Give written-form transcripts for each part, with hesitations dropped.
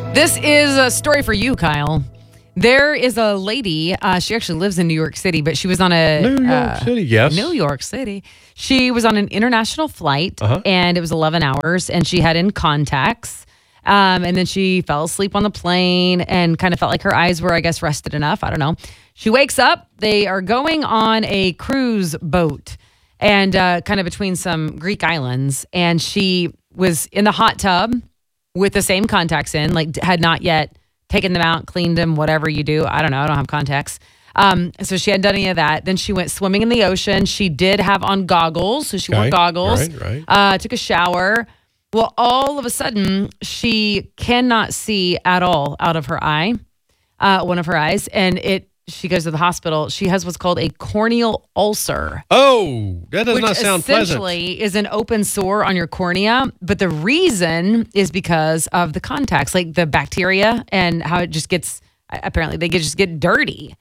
This is a story for you, Kyle. There is a lady, she actually lives in New York City, but she was on a... New York City, yes. New York City. She was on an international flight, and it was 11 hours, and she had in contacts. And then she fell asleep on the plane and kind of felt like her eyes were, I guess, rested enough. I don't know. She wakes up. They are going on a cruise boat and kind of between some Greek islands. And she was in the hot tub with the same contacts in, like had not yet taken them out, cleaned them, whatever you do. I don't know. I don't have contacts. So she hadn't done any of that. Then she went swimming in the ocean. She did have on goggles. So she wore goggles. Right. Took a shower. Well, all of a sudden, she cannot see at all out of her eye, one of her eyes. And she goes to the hospital. She has what's called a corneal ulcer. Oh, that does not sound pleasant. Which essentially is an open sore on your cornea. But the reason is because of the contacts, like the bacteria and how it just gets, apparently they just get dirty.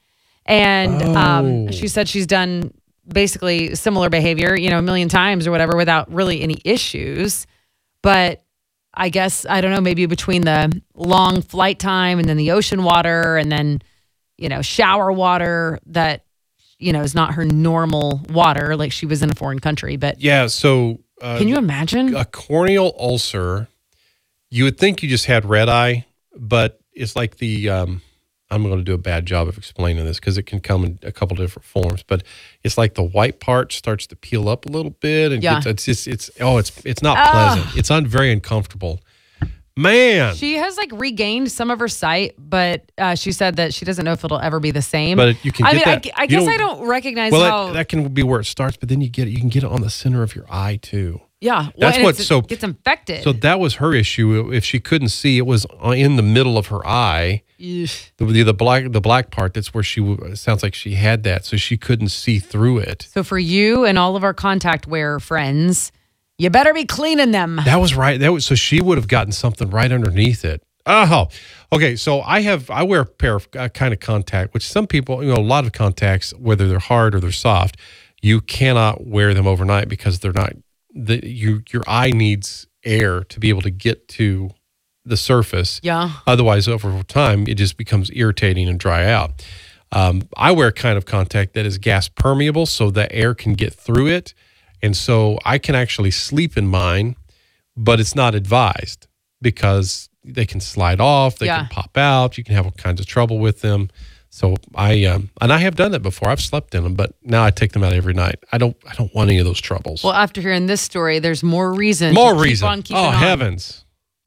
And she said she's done basically similar behavior, a million times or whatever without really any issues. But I guess, I don't know, maybe between the long flight time and then the ocean water and then, shower water that, is not her normal water, like she was in a foreign country. But yeah, so can you imagine? A corneal ulcer, you would think you just had red eye, but it's like I'm going to do a bad job of explaining this because it can come in a couple different forms, but it's like the white part starts to peel up a little bit and it's not pleasant. It's very uncomfortable. Man. She has regained some of her sight, but she said that she doesn't know if it'll ever be the same. But you can get that. I guess I don't recognize how that can be where it starts, but then you can get it on the center of your eye too. Yeah, it gets infected. So that was her issue. If she couldn't see, it was in the middle of her eye. The black part. That's where sounds like she had that, so she couldn't see through it. So for you and all of our contact wear friends, you better be cleaning them. That was right. So she would have gotten something right underneath it. Oh, okay. So I wear a pair of kind of contact, which some people, a lot of contacts, whether they're hard or they're soft, you cannot wear them overnight because they're not. Your eye needs air to be able to get to the surface. Yeah. Otherwise, over time, it just becomes irritating and dry out. I wear a kind of contact that is gas permeable, so the air can get through it, and so I can actually sleep in mine, but it's not advised because they can slide off, they can pop out, you can have all kinds of trouble with them. So I have done that before. I've slept in them, but now I take them out every night. I don't want any of those troubles. Well, after hearing this story, there's more reason. Keep on. Heavens.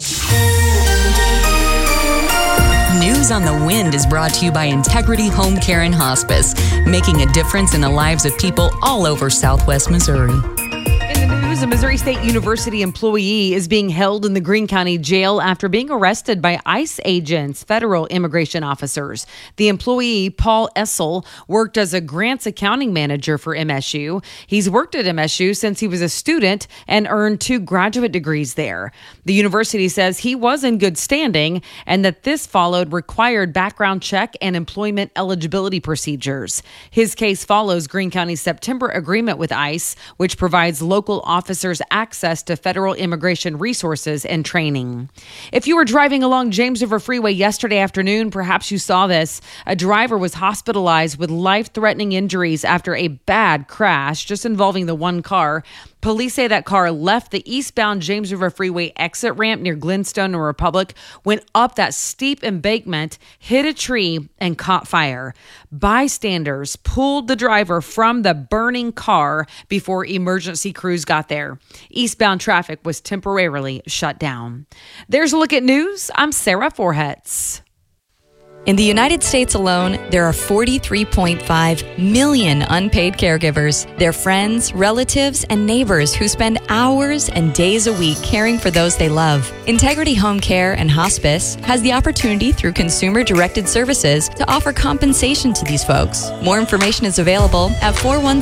News on the Wind is brought to you by Integrity Home Care and Hospice, making a difference in the lives of people all over Southwest Missouri. In the news, a Missouri State University employee is being held in the Greene County Jail after being arrested by ICE agents, federal immigration officers. The employee, Paul Essel, worked as a grants accounting manager for MSU. He's worked at MSU since he was a student and earned 2 graduate degrees there. The university says he was in good standing and that this followed required background check and employment eligibility procedures. His case follows Greene County's September agreement with ICE, which provides local officers access to federal immigration resources and training. If you were driving along James River Freeway yesterday afternoon, perhaps you saw this. A driver was hospitalized with life-threatening injuries after a bad crash just involving the one car. Police say that car left the eastbound James River Freeway exit ramp near Glenstone and Republic, went up that steep embankment, hit a tree, and caught fire. Bystanders pulled the driver from the burning car before emergency crews got there. Eastbound traffic was temporarily shut down. There's a look at news. I'm Sarah Forhetz. In the United States alone, there are 43.5 million unpaid caregivers. They're friends, relatives, and neighbors who spend hours and days a week caring for those they love. Integrity Home Care and Hospice has the opportunity through consumer-directed services to offer compensation to these folks. More information is available at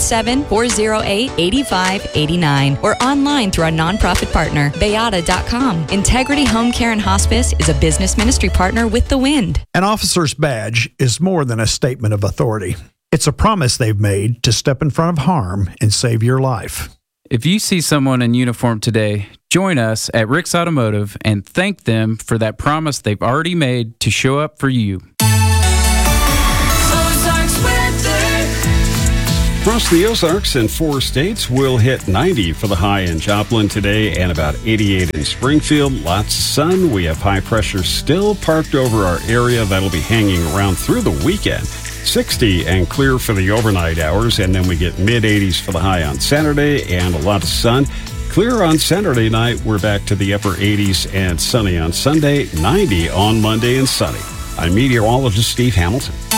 417-408-8589 or online through our nonprofit partner, Bayada.com. Integrity Home Care and Hospice is a business ministry partner with The Wind. An officer's badge is more than a statement of authority. It's a promise they've made to step in front of harm and save your life. If you see someone in uniform today, Join us at Rick's Automotive and thank them for that promise they've already made to show up for you. Across the Ozarks and 4 states, we'll hit 90 for the high in Joplin today and about 88 in Springfield. Lots of sun. We have high pressure still parked over our area. That'll be hanging around through the weekend. 60 and clear for the overnight hours, and then we get mid-80s for the high on Saturday and a lot of sun. Clear on Saturday night. We're back to the upper 80s and sunny on Sunday. 90 on Monday and sunny. I'm meteorologist Steve Hamilton.